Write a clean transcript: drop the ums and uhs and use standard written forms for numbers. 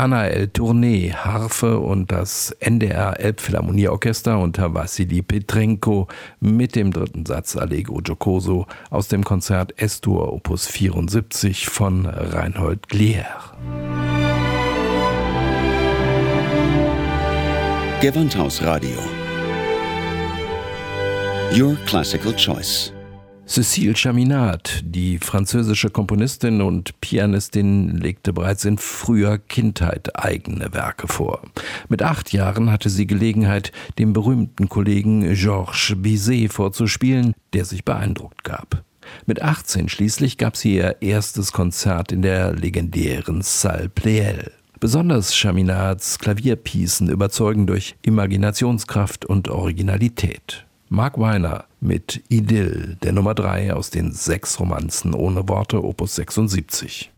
Anaël Tourné, Harfe und das NDR Elbphilharmonieorchester unter Wassili Petrenko mit dem dritten Satz Allegro giocoso aus dem Konzert S-Dur Opus 74 von Reinhold Glier. Gewandhaus-Radio. Your Classical Choice. Cécile Chaminade, die französische Komponistin und Pianistin, legte bereits in früher Kindheit eigene Werke vor. Mit 8 Jahren hatte sie Gelegenheit, dem berühmten Kollegen Georges Bizet vorzuspielen, der sich beeindruckt gab. Mit 18 schließlich gab sie ihr erstes Konzert in der legendären Salle Pleyel. Besonders Chaminades Klavierpiecen überzeugen durch Imaginationskraft und Originalität. Mark Weiner mit Idyll, der Nummer 3 aus den 6 Romanzen ohne Worte, Opus 76.